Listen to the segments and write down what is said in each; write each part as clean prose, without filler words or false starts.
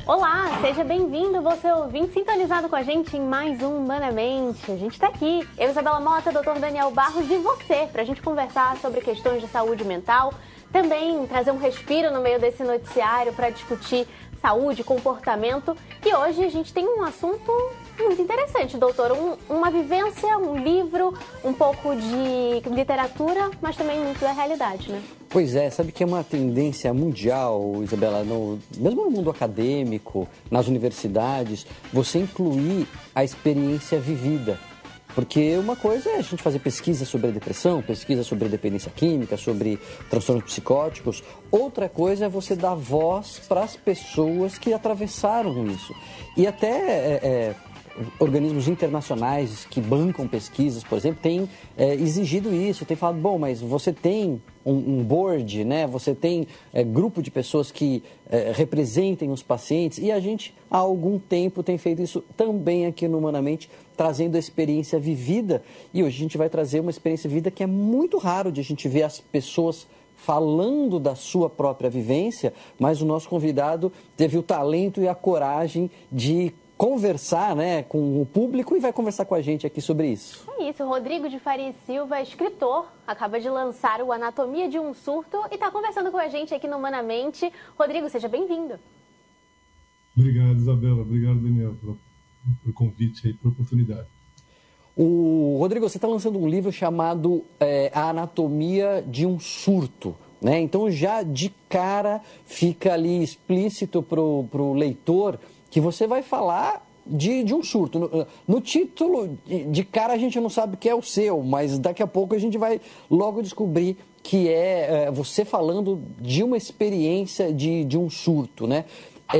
Olá, seja bem-vindo, você ouvinte, sintonizado com a gente em mais um Humanamente. A gente está aqui, eu, Isabela Mota, Dr. Daniel Barros e você, para a gente conversar sobre questões de saúde mental, também trazer um respiro no meio desse noticiário para discutir saúde, comportamento. E hoje a gente tem um assunto muito interessante, doutor. Uma vivência, um livro, um pouco de literatura, mas também muito da realidade, né? Pois é, sabe que é uma tendência mundial, Isabela, mesmo no mundo acadêmico, nas universidades, você incluir a experiência vivida. Porque uma coisa é a gente fazer pesquisa sobre a depressão, pesquisa sobre dependência química, sobre transtornos psicóticos. Outra coisa é você dar voz para as pessoas que atravessaram isso. E até organismos internacionais que bancam pesquisas, por exemplo, têm exigido isso, têm falado, bom, mas você tem um board, né? Você tem grupo de pessoas que representem os pacientes, e a gente há algum tempo tem feito isso também aqui no Humanamente, trazendo a experiência vivida, e hoje a gente vai trazer uma experiência vivida que é muito raro de a gente ver as pessoas falando da sua própria vivência, mas o nosso convidado teve o talento e a coragem de conversar, né, com o público e vai conversar com a gente aqui sobre isso. É isso, Rodrigo de Faria e Silva, escritor, acaba de lançar o Anatomia de um Surto e está conversando com a gente aqui no Humanamente. Rodrigo, seja bem-vindo. Obrigado, Isabela. Obrigado, Daniel, pelo convite e pela oportunidade. O Rodrigo, você está lançando um livro chamado A Anatomia de um Surto, né? Então já de cara fica ali explícito para o leitor que você vai falar de um surto. No título, de cara a gente não sabe o que é o seu, mas daqui a pouco a gente vai logo descobrir que é você falando de uma experiência de um surto, né?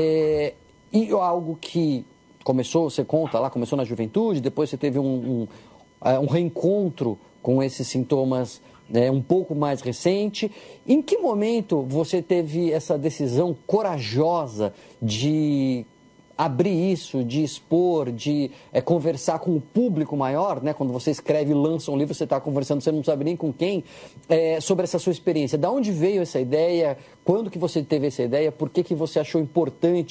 E algo que começou, você conta lá, começou na juventude, depois você teve um reencontro com esses sintomas um pouco mais recente. Em que momento você teve essa decisão corajosa de abrir isso, de expor, de conversar com o público maior, né? Quando você escreve e lança um livro, você está conversando, você não sabe nem com quem, sobre essa sua experiência. Da onde veio essa ideia? Quando que você teve essa ideia? Por que que você achou importante